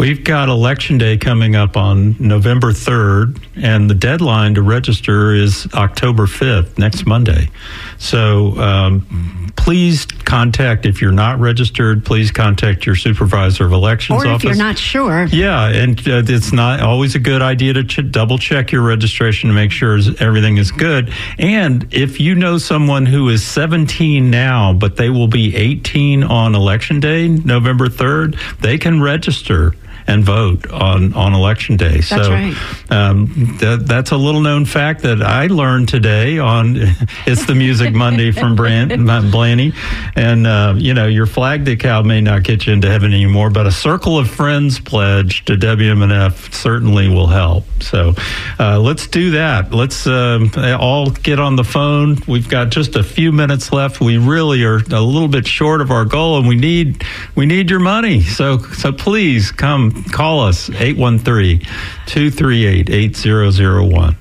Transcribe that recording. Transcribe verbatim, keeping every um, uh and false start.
We've got Election Day coming up on November third, and the deadline to register is October fifth, next Monday. So um, please contact, if you're not registered, please contact your supervisor of elections or if office. You're not sure. Yeah, and uh, it's not always a good idea to ch- double check your registration to make sure everything is good. And if you know someone who is seventeen now, but they will be eighteen on Election Day, November third, they can register and vote on, on Election Day. That's so right. um, that, that's a little known fact that I learned today on It's the Music Monday from Brand, Blaney. And, uh, you know, your flag decal may not get you into heaven anymore, but a Circle of Friends pledge to W M N F certainly will help. So uh, let's do that. Let's uh, all get on the phone. We've got just a few minutes left. We really are a little bit short of our goal, and we need we need your money. So so please come call us, eight one three, two three eight, eight zero zero one.